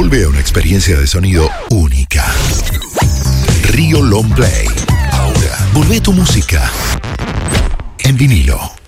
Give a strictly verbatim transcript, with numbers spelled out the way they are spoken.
Vuelve a una experiencia de sonido única. Río Long Play. Ahora, volvé tu música en vinilo.